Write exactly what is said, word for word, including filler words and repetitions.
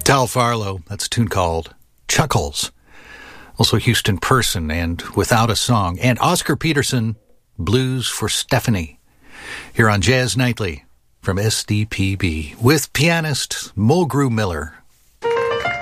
Tal Farlow, that's a tune called Chuckles. Also Houston Person and Without a Song. And Oscar Peterson, Blues for Stephanie. Here on Jazz Nightly from S D P B with pianist Mulgrew Miller.